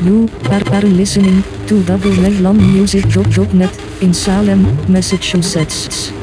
You are listening to Double Lam Music. Net in Salem, Massachusetts.